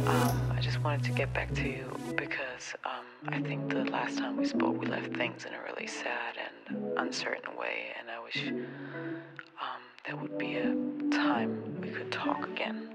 I just wanted to get back to you because I think the last time we spoke, we left things in a really sad and uncertain way, and I wish there would be a time we could talk again.